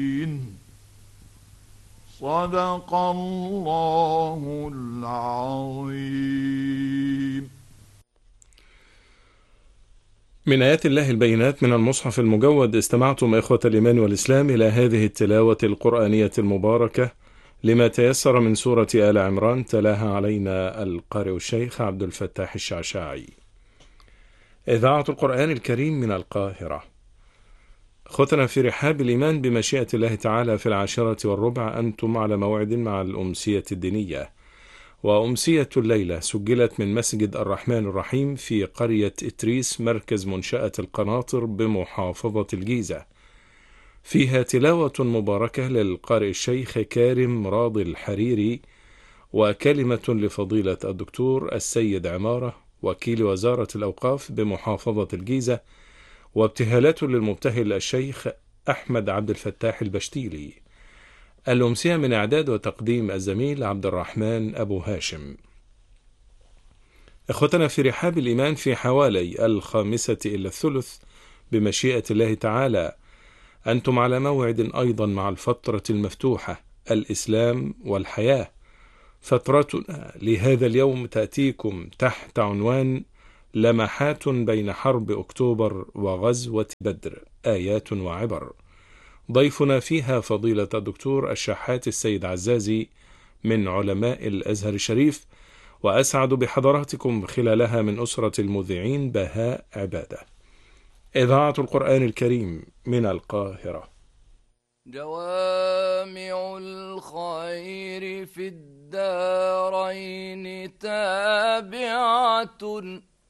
صدق الله العظيم. من آيات الله البينات من المصحف المجود. استمعتم إخوة الإيمان والإسلام إلى هذه التلاوة القرآنية المباركة لما تيسر من سورة آل عمران، تلاها علينا القارئ الشيخ عبد الفتاح الشعشاعي. إذاعة القرآن الكريم من القاهرة. أخوتنا في رحاب الإيمان، بمشيئة الله تعالى في 10:15 أنتم على موعد مع الأمسية الدينية، وأمسية الليلة سجلت من مسجد الرحمن الرحيم في قرية إتريس، مركز منشأة القناطر بمحافظة الجيزة، فيها تلاوة مباركة للقارئ الشيخ كارم راضي الحريري، وكلمة لفضيلة الدكتور السيد عمارة وكيل وزارة الأوقاف بمحافظة الجيزة، وابتهالات للمبتهل الشيخ أحمد عبد الفتاح البشتيلي. الأمسية من إعداد وتقديم الزميل عبد الرحمن أبو هاشم. إخوتنا في رحاب الإيمان، في حوالي 1:55 بمشيئة الله تعالى أنتم على موعد أيضا مع الفترة المفتوحة الإسلام والحياة. فترتنا لهذا اليوم تأتيكم تحت عنوان لمحات بين حرب أكتوبر وغزوة بدر، آيات وعبر. ضيفنا فيها فضيلة الدكتور الشحات السيد عزازي من علماء الأزهر الشريف، وأسعد بحضراتكم خلالها من أسرة المذيعين بهاء عبادة. إذاعة القرآن الكريم من القاهرة. جوامع الخير في الدارين تابعة